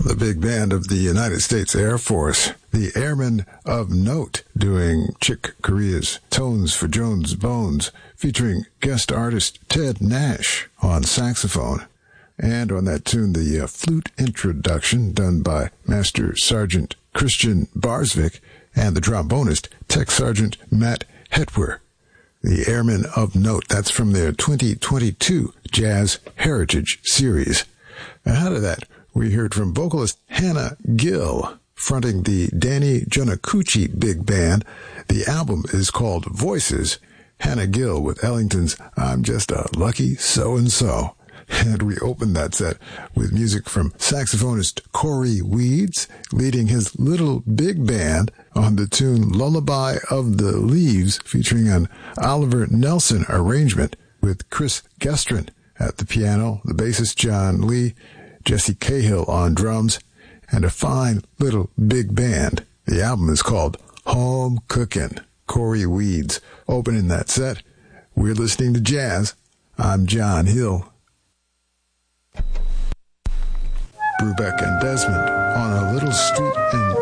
the big band of the United States Air Force, the Airmen of Note, doing Chick Corea's Tones for Jones Bones, featuring guest artist Ted Nash on saxophone. And on that tune, the flute introduction done by Master Sergeant Christian Barsvik and the trombonist Tech Sergeant Matt Hetwer. The Airmen of Note, that's from their 2022 Jazz Heritage Series. And out of that, we heard from vocalist Hannah Gill, fronting the Danny Jonacucci Big Band. The album is called Voices. Hannah Gill with Ellington's I'm Just a Lucky So-and-So. And we opened that set with music from saxophonist Corey Weeds, leading his little big band on the tune Lullaby of the Leaves, featuring an Oliver Nelson arrangement with Chris Gestrin at the piano, the bassist John Lee, Jesse Cahill on drums, and a fine little big band. The album is called Home Cookin'. Corey Weeds opening that set. We're listening to jazz. I'm John Hill. Brubeck and Desmond on a little street in